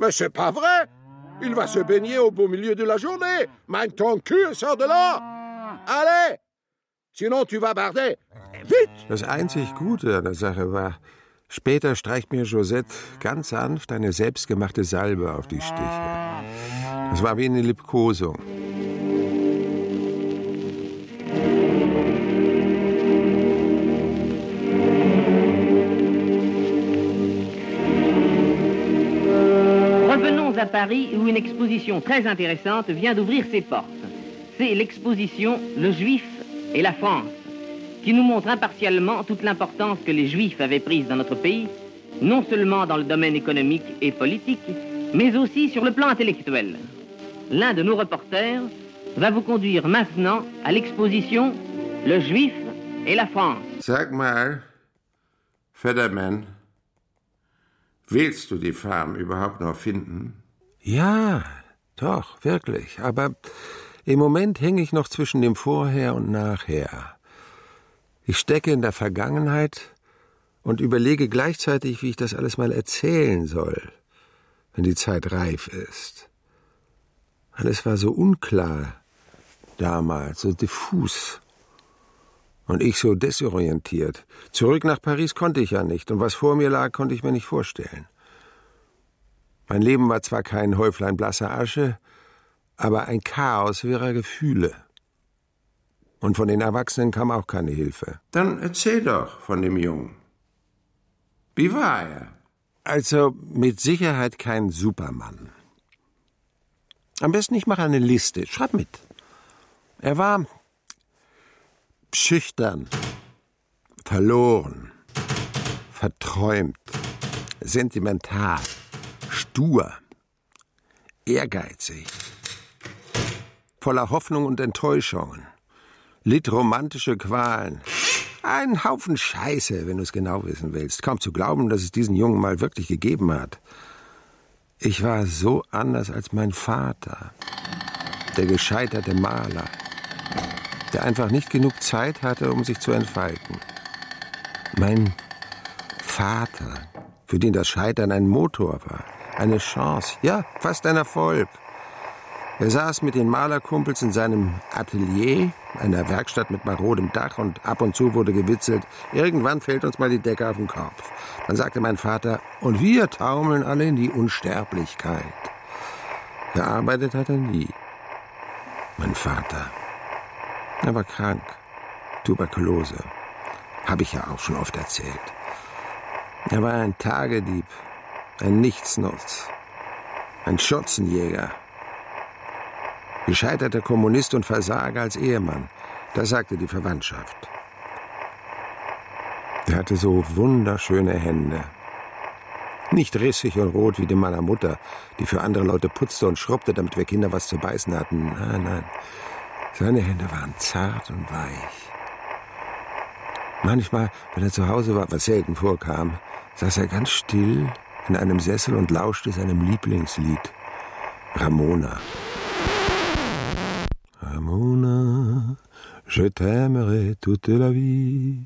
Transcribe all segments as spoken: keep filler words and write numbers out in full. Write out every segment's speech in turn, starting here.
Mais c'est pas vrai. Il va se baigner au beau milieu de la journée. Mène ton cul, sors de là. Allez. Sinon, tu vas barder. Vite. Das einzig Gute an der Sache war, später streicht mir Josette ganz sanft eine selbstgemachte Salbe auf die Stiche. Das war wie eine Liebkosung. Revenons à Paris, où une exposition très intéressante vient d'ouvrir ses portes. C'est l'exposition Le Juif et la France, qui nous montre impartialement toute l'importance que les Juifs avaient prise dans notre pays, non seulement dans le domaine économique et politique, mais aussi sur le plan intellectuel. L'un de nos reporters va vous conduire maintenant à l'exposition Le Juif et la France. Sag mal, Federman, willst du die Farm überhaupt noch finden? Ja, doch, wirklich. Aber im Moment hänge ich noch zwischen dem Vorher und Nachher. Ich stecke in der Vergangenheit und überlege gleichzeitig, wie ich das alles mal erzählen soll, wenn die Zeit reif ist. Alles war so unklar damals, so diffus. Und ich so desorientiert. Zurück nach Paris konnte ich ja nicht, und was vor mir lag, konnte ich mir nicht vorstellen. Mein Leben war zwar kein Häuflein blasser Asche, aber ein Chaos wirrer Gefühle. Und von den Erwachsenen kam auch keine Hilfe. Dann erzähl doch von dem Jungen. Wie war er? Also mit Sicherheit kein Supermann. Am besten ich mache eine Liste. Schreib mit. Er war schüchtern, verloren, verträumt, sentimental, stur, ehrgeizig, voller Hoffnung und Enttäuschungen, litt romantische Qualen. Ein Haufen Scheiße, wenn du es genau wissen willst. Kaum zu glauben, dass es diesen Jungen mal wirklich gegeben hat. Ich war so anders als mein Vater, der gescheiterte Maler, der einfach nicht genug Zeit hatte, um sich zu entfalten. Mein Vater, für den das Scheitern ein Motor war, eine Chance, ja, fast ein Erfolg. Er saß mit den Malerkumpels in seinem Atelier, einer Werkstatt mit marodem Dach, und ab und zu wurde gewitzelt, irgendwann fällt uns mal die Decke auf den Kopf. Dann sagte mein Vater, und wir taumeln alle in die Unsterblichkeit. Gearbeitet hat er nie. Mein Vater. Er war krank. Tuberkulose. Habe ich ja auch schon oft erzählt. Er war ein Tagedieb, ein Nichtsnutz, ein Schürzenjäger. Gescheiterter Kommunist und Versager als Ehemann. Das sagte die Verwandtschaft. Er hatte so wunderschöne Hände. Nicht rissig und rot wie die meiner Mutter, die für andere Leute putzte und schrubbte, damit wir Kinder was zu beißen hatten. Nein, nein. Seine Hände waren zart und weich. Manchmal, wenn er zu Hause war, was selten vorkam, saß er ganz still in einem Sessel und lauschte seinem Lieblingslied. Ramona. Ramona, je t'aimerai toute la vie.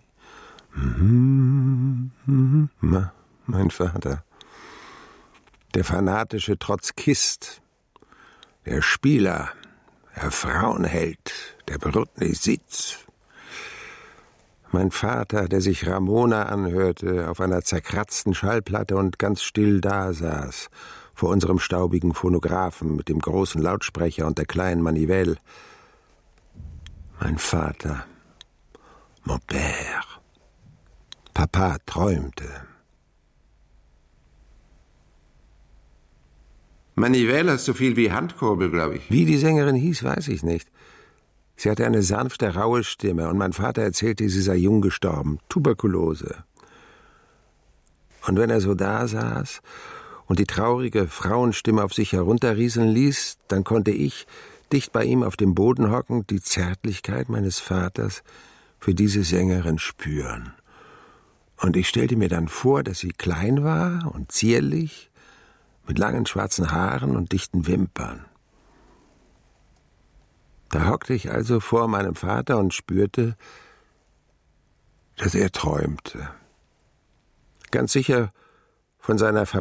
Mhm, mhm, mhm. Mein Vater. Der fanatische Trotzkist. Der Spieler. Der Frauenheld. Der berühmte Sitz. Mein Vater, der sich Ramona anhörte auf einer zerkratzten Schallplatte und ganz still dasaß, vor unserem staubigen Phonographen mit dem großen Lautsprecher und der kleinen Manivelle. Mein Vater. Mon père. Papa träumte. Manivelle ist so viel wie Handkurbel, glaube ich. Wie die Sängerin hieß, weiß ich nicht. Sie hatte eine sanfte, raue Stimme, und mein Vater erzählte, sie sei jung gestorben, Tuberkulose. Und wenn er so da saß und die traurige Frauenstimme auf sich herunterrieseln ließ, dann konnte ich, dicht bei ihm auf dem Boden hockend, die Zärtlichkeit meines Vaters für diese Sängerin spüren. Und ich stellte mir dann vor, dass sie klein war und zierlich, mit langen schwarzen Haaren und dichten Wimpern. Da hockte ich also vor meinem Vater und spürte, dass er träumte. Ganz sicher von seiner Ver-